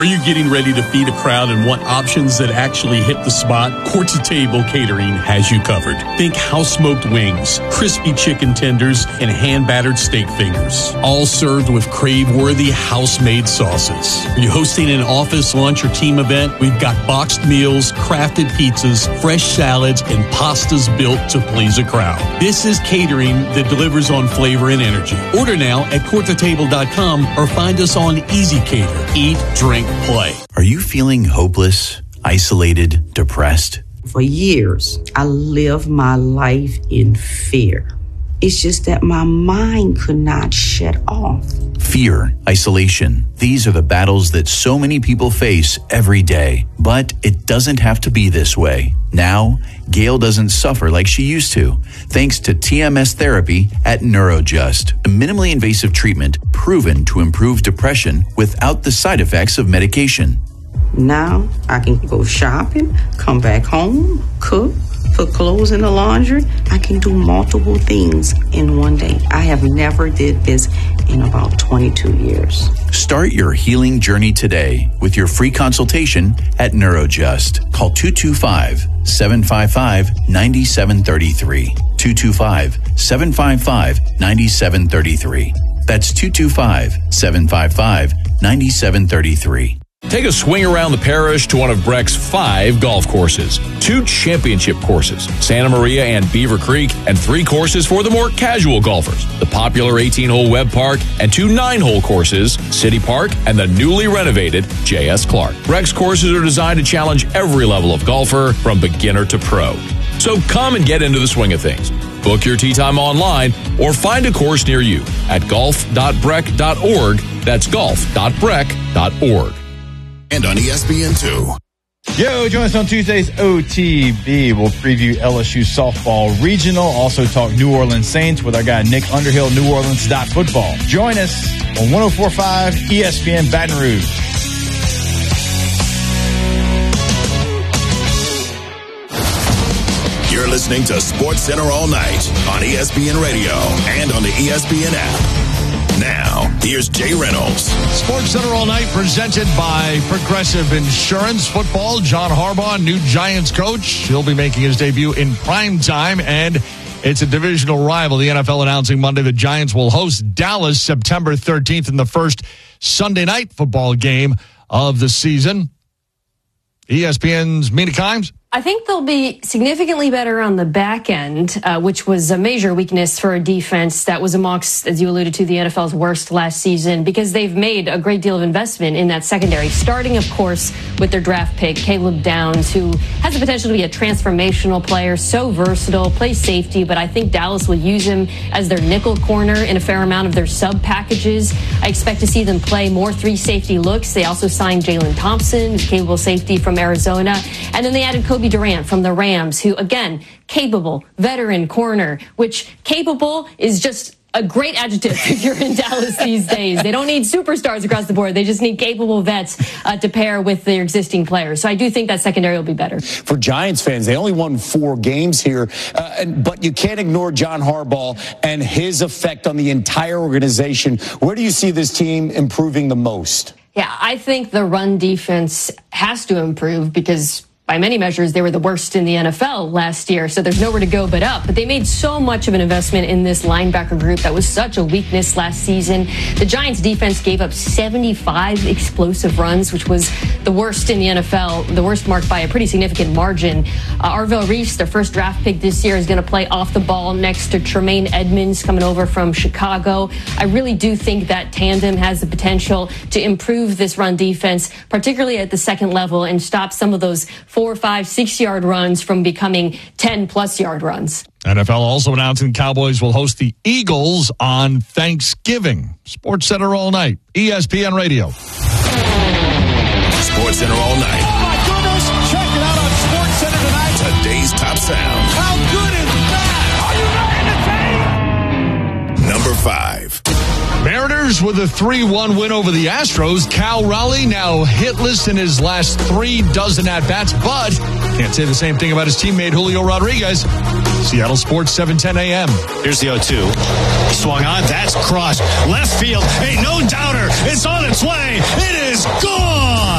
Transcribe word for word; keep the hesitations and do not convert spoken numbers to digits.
Are you getting ready to feed a crowd and want options that actually hit the spot? Courts of Table Catering has you covered. Think house-smoked wings, crispy chicken tenders, and hand-battered steak fingers. All served with crave-worthy house-made sauces. Are you hosting an office lunch or team event? We've got boxed meals, crafted pizzas, fresh salads, and pastas built to please a crowd. This is catering that delivers on flavor and energy. Order now at court to table dot com or find us on Easy Cater. Eat, drink, play. Are you feeling hopeless, isolated, depressed? For years, I lived my life in fear. It's just that my mind could not shut off. Fear, isolation. These are the battles that so many people face every day. But it doesn't have to be this way. Now, Gail doesn't suffer like she used to, thanks to T M S therapy at Neurojust, a minimally invasive treatment proven to improve depression without the side effects of medication. Now, I can go shopping, come back home, cook, put clothes in the laundry. I can do multiple things in one day. I have never did this in about twenty-two years. Start your healing journey today with your free consultation at Neurojust. Call two two five, seven five five, nine seven three three. two two five, seven five five, nine seven three three. That's two two five, seven five five, nine seven three three. Take a swing around the parish to one of Breck's five golf courses. Two championship courses, Santa Maria and Beaver Creek, and three courses for the more casual golfers. The popular eighteen-hole Webb Park and two nine-hole courses, City Park and the newly renovated J S Clark. Breck's courses are designed to challenge every level of golfer from beginner to pro. So come and get into the swing of things. Book your tee time online or find a course near you at golf dot breck dot org. That's golf dot breck dot org. And on E S P N two. Yo, join us on Tuesday's O T B. We'll preview L S U softball regional. Also talk New Orleans Saints with our guy Nick Underhill, New Orleans dot football. Join us on one oh four point five E S P N Baton Rouge. You're listening to Sports Center all night on E S P N Radio and on the E S P N app. Now, here's Jay Reynolds. Sports Center all night presented by Progressive Insurance. Football, John Harbaugh, new Giants coach. He'll be making his debut in prime time, and it's a divisional rival. The N F L announcing Monday the Giants will host Dallas September thirteenth in the first Sunday night football game of the season. E S P N's Mina Kimes. I think they'll be significantly better on the back end, uh, which was a major weakness for a defense that was amongst, as you alluded to, the N F L's worst last season, because they've made a great deal of investment in that secondary, starting, of course, with their draft pick, Caleb Downs, who has the potential to be a transformational player, so versatile, plays safety, but I think Dallas will use him as their nickel corner in a fair amount of their sub packages. I expect to see them play more three safety looks. They also signed Jalen Thompson, who's capable safety from Arizona, and then they added Kobe Durant from the Rams, who, again, capable, veteran corner, which capable is just a great adjective if you're in Dallas these days. They don't need superstars across the board. They just need capable vets uh, to pair with their existing players. So I do think that secondary will be better. For Giants fans, they only won four games here, uh, and, but you can't ignore John Harbaugh and his effect on the entire organization. Where do you see this team improving the most? Yeah, I think the run defense has to improve because by many measures, they were the worst in the N F L last year, so there's nowhere to go but up. But they made so much of an investment in this linebacker group that was such a weakness last season. The Giants' defense gave up seventy-five explosive runs, which was the worst in the N F L, the worst marked by a pretty significant margin. Uh, Arvell Reese, their first draft pick this year, is going to play off the ball next to Tremaine Edmonds coming over from Chicago. I really do think that tandem has the potential to improve this run defense, particularly at the second level, and stop some of those four, five, six-yard runs from becoming ten-plus-yard runs. N F L also announcing Cowboys will host the Eagles on Thanksgiving. Sports Center all night. E S P N Radio. Sports Center all night. Oh, my goodness. Check it out on Sports Center tonight. Today's top sound. How good is that? Are you ready to take? Number five. Mariners with a three one win over the Astros. Cal Raleigh now hitless in his last three dozen at-bats, but can't say the same thing about his teammate Julio Rodriguez. Seattle Sports, seven ten a.m. Here's the oh two. Swung on, that's crossed. Left field, ain't no doubter. It's on its way. It is gone.